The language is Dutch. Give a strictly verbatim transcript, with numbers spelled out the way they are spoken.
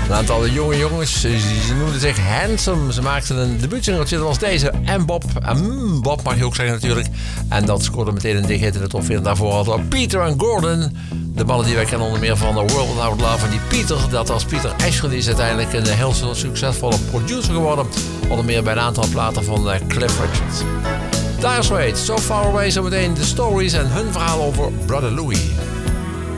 Een aantal jonge jongens, ze noemden zich Handsome. Ze maakten een debuutsingeltje, dat was deze. En Bob, en Bob mag je ook zeggen natuurlijk. En dat scoorde meteen een dicht in de top veertig. Daarvoor hadden we Peter en Gordon. De mannen die wij kennen onder meer van The World Without Love. En die Peter, dat was Peter Asher, die is uiteindelijk een heel succesvolle producer geworden. Onder meer bij een aantal platen van Cliff Richard. Dire Straits, So Far Away, zometeen de Stories en hun verhaal over Brother Louie.